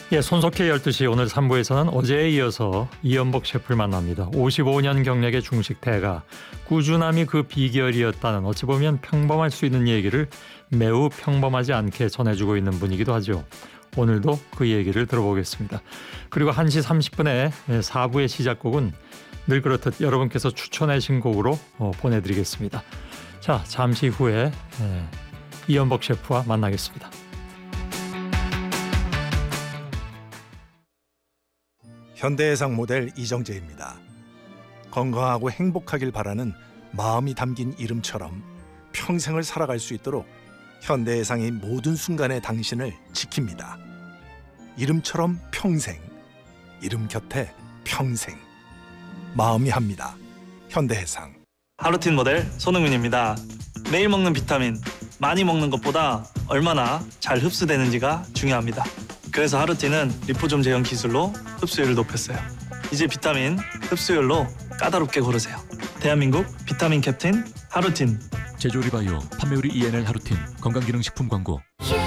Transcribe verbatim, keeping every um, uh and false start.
예, 손석희 열두 시 오늘 삼 부에서는 어제에 이어서 이연복 셰프를 만납니다. 오십오 년 경력의 중식 대가, 꾸준함이 그 비결이었다는 어찌 보면 평범할 수 있는 얘기를 매우 평범하지 않게 전해주고 있는 분이기도 하죠. 오늘도 그 얘기를 들어보겠습니다. 그리고 한 시 삼십 분에 사 부의 시작곡은 늘 그렇듯 여러분께서 추천해 신 곡으로 보내드리겠습니다. 자, 잠시 후에 이연복 셰프와 만나겠습니다. 현대해상 모델 이정재입니다. 건강하고 행복하길 바라는 마음이 담긴 이름처럼 평생을 살아갈 수 있도록 현대해상이 모든 순간에 당신을 지킵니다. 이름처럼 평생, 이름 곁에 평생. 마음이 합니다. 현대해상. 하루틴 모델 손흥민입니다. 매일 먹는 비타민, 많이 먹는 것보다 얼마나 잘 흡수되는지가 중요합니다. 그래서 하루틴은 리포좀 제형 기술로 흡수율을 높였어요. 이제 비타민 흡수율로 까다롭게 고르세요. 대한민국 비타민 캡틴 하루틴. 제조리바이오 판매율이 이엔엘 하루틴 건강기능식품 광고.